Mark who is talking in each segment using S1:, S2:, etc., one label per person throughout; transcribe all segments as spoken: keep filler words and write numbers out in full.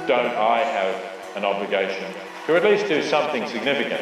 S1: don't I have an obligation to at least do something significant?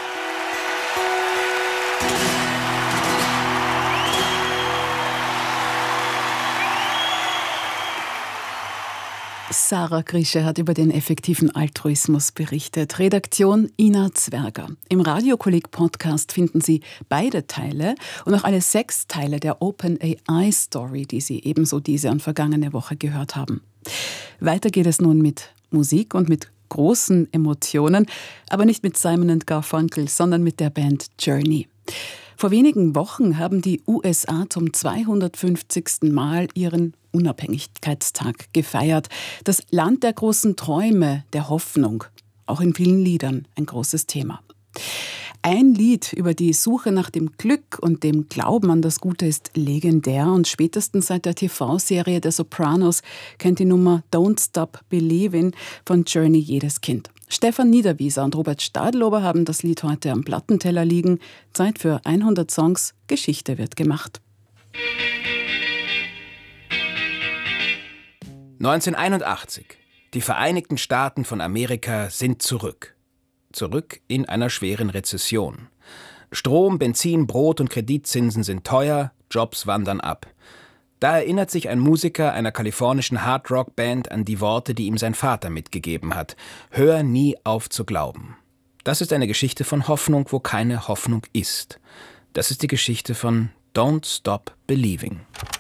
S2: Sarah Grische hat über den effektiven Altruismus berichtet. Redaktion Ina Zwerger. Im Radiokolleg-Podcast finden Sie beide Teile und auch alle sechs Teile der OpenAI-Story, die Sie ebenso diese und vergangene Woche gehört haben. Weiter geht es nun mit Musik und mit großen Emotionen, aber nicht mit Simon and Garfunkel, sondern mit der Band Journey. Vor wenigen Wochen haben die U S A zum zweihundertfünfzigsten Mal ihren Unabhängigkeitstag gefeiert. Das Land der großen Träume, der Hoffnung. Auch in vielen Liedern ein großes Thema. Ein Lied über die Suche nach dem Glück und dem Glauben an das Gute ist legendär und spätestens seit der T V-Serie der Sopranos kennt die Nummer Don't Stop Believin' von Journey jedes Kind. Stefan Niederwieser und Robert Stadlober haben das Lied heute am Plattenteller liegen. Zeit für hundert Songs, Geschichte wird gemacht.
S3: neunzehnhunderteinundachtzig. Die Vereinigten Staaten von Amerika sind zurück. Zurück in einer schweren Rezession. Strom, Benzin, Brot und Kreditzinsen sind teuer, Jobs wandern ab. Da erinnert sich ein Musiker einer kalifornischen Hard-Rock-Band an die Worte, die ihm sein Vater mitgegeben hat. Hör nie auf zu glauben. Das ist eine Geschichte von Hoffnung, wo keine Hoffnung ist. Das ist die Geschichte von Don't Stop Believing.